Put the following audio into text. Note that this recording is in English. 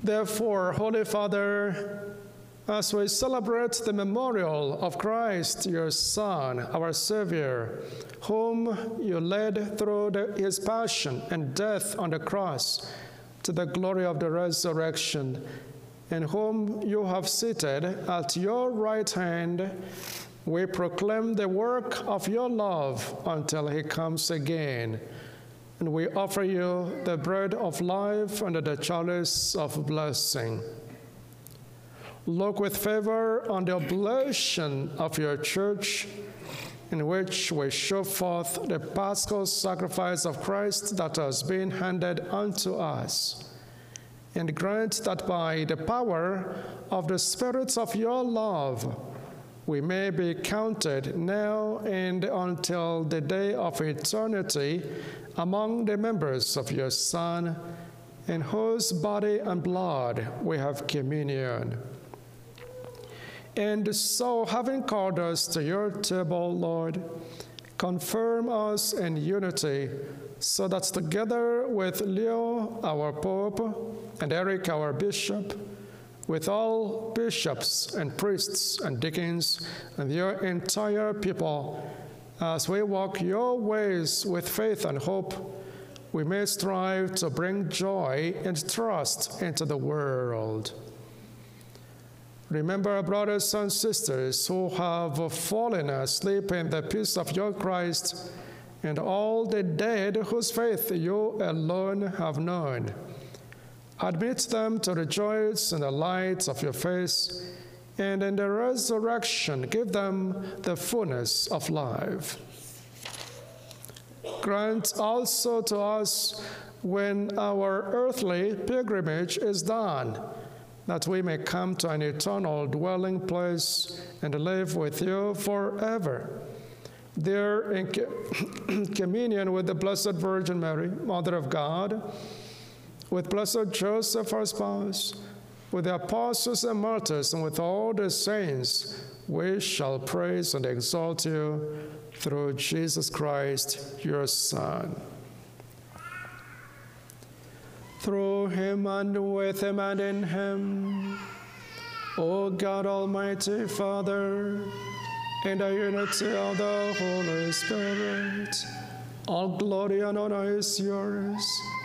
Therefore, Holy Father, as we celebrate the memorial of Christ, your Son, our Savior, whom you led through his passion and death on the cross to the glory of the resurrection, and whom you have seated at your right hand, we proclaim the work of your love until he comes again. And we offer you the bread of life and the chalice of blessing. Look with favor on the oblation of your church, in which we show forth the paschal sacrifice of Christ that has been handed unto us. And grant that by the power of the Spirit of your love, we may be counted now and until the day of eternity among the members of your Son, in whose body and blood we have communion. And so, having called us to your table, Lord, confirm us in unity, so that together with Leo, our Pope, and Eric, our Bishop, with all bishops and priests and deacons and your entire people, as we walk your ways with faith and hope, we may strive to bring joy and trust into the world. Remember our brothers and sisters who have fallen asleep in the peace of your Christ, and all the dead whose faith you alone have known. Admit them to rejoice in the light of your face, and in the resurrection give them the fullness of life. Grant also to us, when our earthly pilgrimage is done, that we may come to an eternal dwelling place and live with you forever. There, in communion with the Blessed Virgin Mary, Mother of God, with Blessed Joseph, our spouse, with the apostles and martyrs, and with all the saints, we shall praise and exalt you through Jesus Christ, your Son. Through him and with him and in him, O God Almighty Father, in the unity of the Holy Spirit, all glory and honor is yours,